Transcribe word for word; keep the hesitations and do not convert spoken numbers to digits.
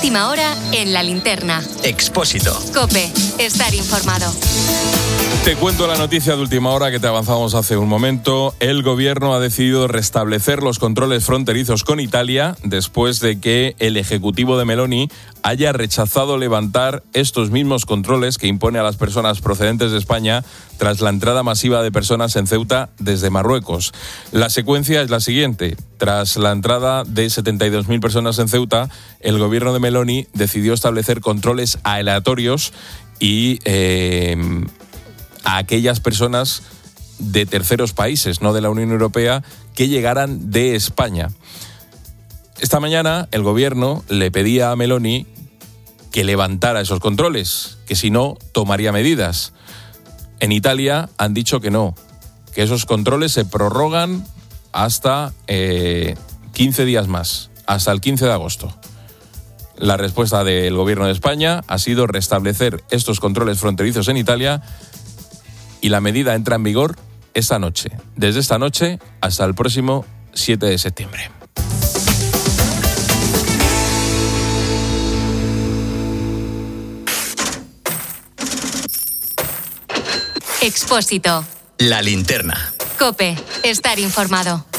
última hora en La Linterna. Expósito. COPE. Estar informado. Te cuento la noticia de última hora que te avanzamos hace un momento. El gobierno ha decidido restablecer los controles fronterizos con Italia después de que el ejecutivo de Meloni haya rechazado levantar estos mismos controles que impone a las personas procedentes de España tras la entrada masiva de personas en Ceuta desde Marruecos. La secuencia es la siguiente. Tras la entrada de setenta y dos mil personas en Ceuta, el gobierno de Meloni decidió establecer controles aleatorios y eh, a aquellas personas de terceros países, no de la Unión Europea, que llegaran de España. Esta mañana el gobierno le pedía a Meloni que levantara esos controles, que si no, tomaría medidas. En Italia han dicho que no, que esos controles se prorrogan hasta eh, quince días más, hasta el quince de agosto. La respuesta del gobierno de España ha sido restablecer estos controles fronterizos en Italia y la medida entra en vigor esta noche, desde esta noche hasta el próximo siete de septiembre. Expósito. La Linterna. COPE. Estar informado.